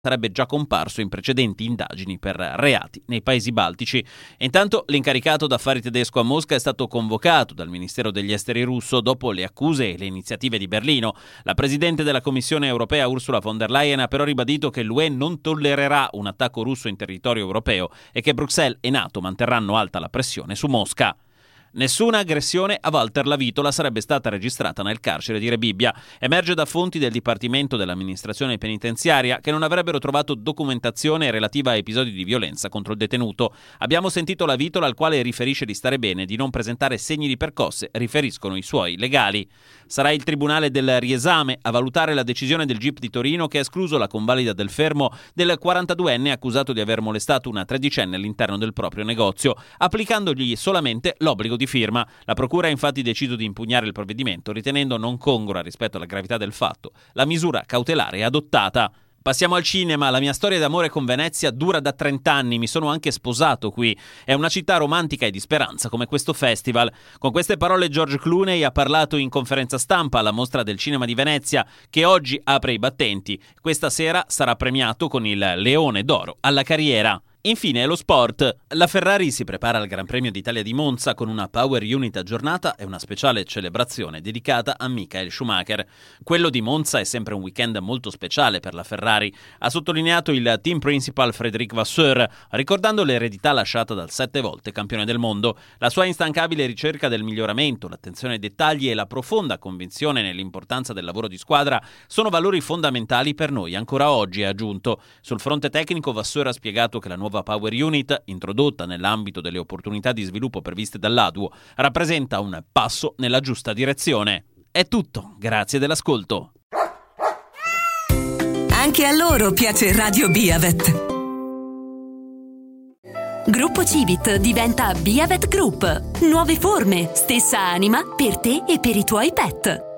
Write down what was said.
sarebbe già comparso in precedenti indagini per reati nei paesi baltici. E intanto l'incaricato d'affari tedesco a Mosca è stato convocato dal Ministero degli Esteri russo dopo le accuse e le iniziative di Berlino. La presidente della Commissione europea Ursula von der Leyen ha però ribadito che l'UE non tollererà un attacco russo in territorio europeo e che Bruxelles e NATO manterranno alta la pressione su Mosca. Nessuna aggressione a Walter Lavitola sarebbe stata registrata nel carcere di Rebibbia. Emerge da fonti del Dipartimento dell'Amministrazione Penitenziaria che non avrebbero trovato documentazione relativa a episodi di violenza contro il detenuto. Abbiamo sentito Lavitola, al quale riferisce di stare bene, di non presentare segni di percosse, riferiscono i suoi legali. Sarà il Tribunale del Riesame a valutare la decisione del GIP di Torino che ha escluso la convalida del fermo del 42enne accusato di aver molestato una tredicenne all'interno del proprio negozio, applicandogli solamente l'obbligo di firma. La procura ha infatti deciso di impugnare il provvedimento, ritenendo non congrua rispetto alla gravità del fatto la misura cautelare adottata. Passiamo al cinema. La mia storia d'amore con Venezia dura da 30 anni, mi sono anche sposato qui. È una città romantica e di speranza come questo festival. Con queste parole George Clooney ha parlato in conferenza stampa alla Mostra del Cinema di Venezia, che oggi apre i battenti. Questa sera sarà premiato con il Leone d'Oro alla carriera. Infine lo sport. La Ferrari si prepara al Gran Premio d'Italia di Monza con una Power Unit aggiornata e una speciale celebrazione dedicata a Michael Schumacher. Quello di Monza è sempre un weekend molto speciale per la Ferrari, ha sottolineato il team principal Frédéric Vasseur, ricordando l'eredità lasciata dal 7 volte campione del mondo. La sua instancabile ricerca del miglioramento, l'attenzione ai dettagli e la profonda convinzione nell'importanza del lavoro di squadra sono valori fondamentali per noi ancora oggi, ha aggiunto. Sul fronte tecnico Vasseur ha spiegato che la nuova Power Unit, introdotta nell'ambito delle opportunità di sviluppo previste dall'ADUO, rappresenta un passo nella giusta direzione. È tutto, grazie dell'ascolto. Anche a loro piace Radio Biavet. Gruppo Civit diventa Biavet Group. Nuove forme, stessa anima per te e per i tuoi pet.